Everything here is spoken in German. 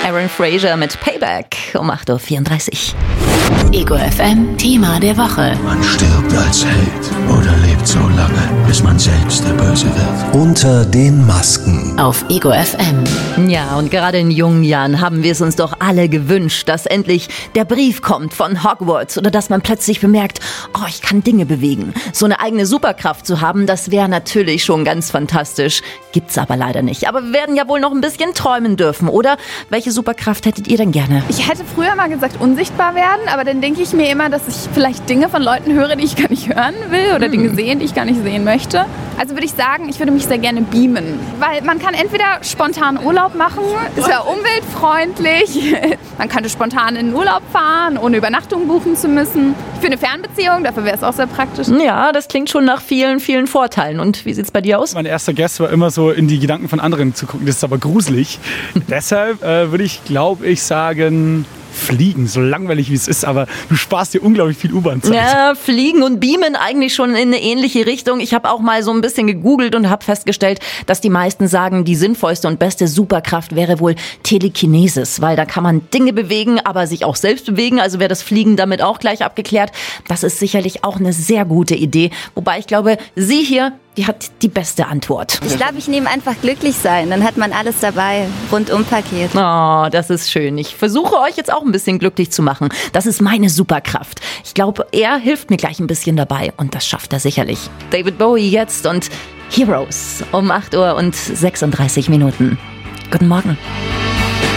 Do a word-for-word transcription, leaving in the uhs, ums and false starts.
Aaron Fraser mit Payback um acht Uhr vierunddreißig. Ego F M Thema der Woche. Man stirbt als Held oder lebt so lange, bis man selbst der Böse wird. Unter den Masken. Auf Ego F M. Ja, und gerade in jungen Jahren haben wir es uns doch alle gewünscht, dass endlich der Brief kommt von Hogwarts oder dass man plötzlich bemerkt, oh, ich kann Dinge bewegen. So eine eigene Superkraft zu haben, das wäre natürlich schon ganz fantastisch. Gibt's aber leider nicht. Aber wir werden ja wohl noch ein bisschen träumen dürfen, oder? Welche Superkraft hättet ihr denn gerne? Ich hätte früher mal gesagt, unsichtbar werden, aber dann denke ich mir immer, dass ich vielleicht Dinge von Leuten höre, die ich gar nicht hören will oder Dinge sehen, die ich gar nicht sehen möchte. Also würde ich sagen, ich würde mich sehr gerne beamen, weil man kann entweder spontan Urlaub machen, ist ja umweltfreundlich, man könnte spontan in den Urlaub fahren, ohne Übernachtung buchen zu müssen. Für eine Fernbeziehung, dafür wäre es auch sehr praktisch. Ja, das klingt schon nach vielen, vielen Vorteilen. Und wie sieht's bei dir aus? Mein erster Guess war immer so, in die Gedanken von anderen zu gucken. Das ist aber gruselig. Deshalb äh, würde ich, glaube ich, sagen... Fliegen, so langweilig wie es ist, aber du sparst dir unglaublich viel U-Bahn-Zeit. Ja, Fliegen und Beamen eigentlich schon in eine ähnliche Richtung. Ich habe auch mal so ein bisschen gegoogelt und habe festgestellt, dass die meisten sagen, die sinnvollste und beste Superkraft wäre wohl Telekinesis, weil da kann man Dinge bewegen, aber sich auch selbst bewegen. Also wäre das Fliegen damit auch gleich abgeklärt. Das ist sicherlich auch eine sehr gute Idee. Wobei ich glaube, sie hier, die hat die beste Antwort. Ich glaube, ich nehme einfach glücklich sein. Dann hat man alles dabei. Rundum-Paket. Oh, das ist schön. Ich versuche euch jetzt auch ein bisschen glücklich zu machen. Das ist meine Superkraft. Ich glaube, er hilft mir gleich ein bisschen dabei. Und das schafft er sicherlich. David Bowie jetzt und Heroes um acht Uhr und sechsunddreißig Minuten. Guten Morgen.